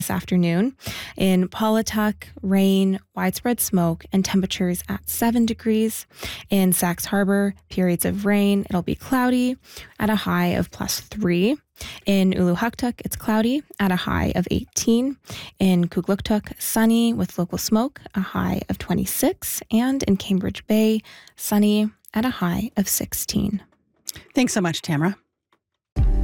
this afternoon. In Paulatuck, rain, widespread smoke, and temperatures at 7 degrees. In Sachs Harbor, periods of rain. It'll be cloudy at a high of +3. In Uluhuktuk, it's cloudy at a high of 18. In Kugluktuk, sunny with local smoke, a high of 26. And in Cambridge Bay, sunny at a high of 16. Thanks so much, Tamara.